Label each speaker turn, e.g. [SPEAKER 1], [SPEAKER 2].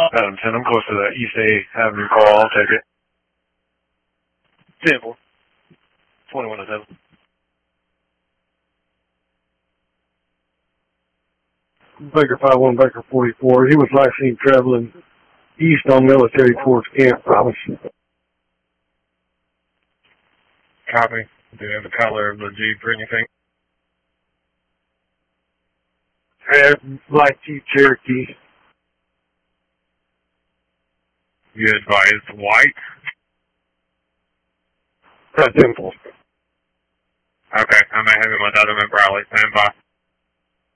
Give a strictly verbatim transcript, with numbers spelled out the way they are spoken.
[SPEAKER 1] Adam ten, I'm close to that East A Avenue call. I'll take it. ten four. twenty-one oh seven.
[SPEAKER 2] Baker five one, Baker forty-four. He was last seen traveling east on Military towards Camp Promise.
[SPEAKER 1] Copy. Do you have the color of the Jeep or anything?
[SPEAKER 2] Uh, Black Jeep Cherokee.
[SPEAKER 1] You advised white?
[SPEAKER 2] That's simple.
[SPEAKER 1] Okay, I may have him with other member. Stand by.